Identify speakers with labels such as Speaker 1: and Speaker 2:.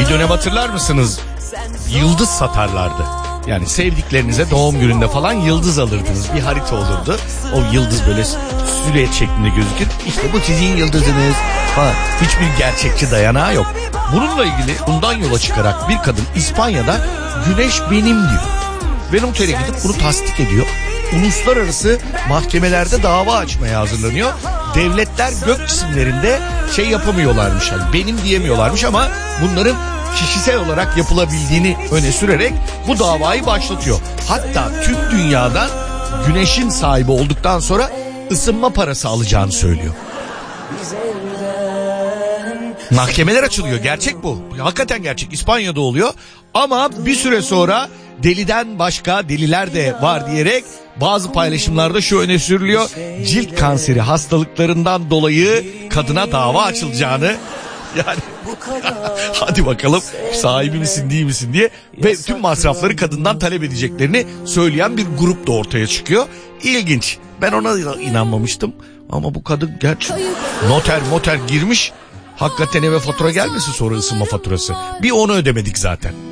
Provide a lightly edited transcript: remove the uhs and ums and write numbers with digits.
Speaker 1: Bir dönem hatırlar mısınız? Yıldız satarlardı. Yani sevdiklerinize doğum gününde falan yıldız alırdınız. Bir harita olurdu. O yıldız böyle süreç şeklinde gözükür. İşte bu sizin yıldızınız falan. Hiçbir gerçekçi dayanağı yok. Bununla ilgili bundan yola çıkarak bir kadın İspanya'da güneş benim diyor. Ve notere gidip bunu tasdik ediyor. Uluslararası mahkemelerde dava açmaya hazırlanıyor. Devletler gök cisimlerinde şey yapamıyorlarmış. Yani benim diyemiyorlarmış ama bunların kişisel olarak yapılabildiğini öne sürerek bu davayı başlatıyor. Hatta tüm dünyadan güneşin sahibi olduktan sonra ısınma parası alacağını söylüyor. Mahkemeler açılıyor. Gerçek bu. Hakikaten gerçek. İspanya'da oluyor. Ama bir süre sonra deliden başka deliler de var diyerek bazı paylaşımlarda şu öne sürülüyor. Cilt kanseri hastalıklarından dolayı kadına dava açılacağını, yani hadi bakalım sahibi misin değil misin diye ve tüm masrafları kadından talep edeceklerini söyleyen bir grup da ortaya çıkıyor. İlginç. Ben ona inanmamıştım ama bu kadın gerçekten noter girmiş. Hakikaten eve fatura gelmesin sonra ısınma faturası. Bir onu ödemedik zaten.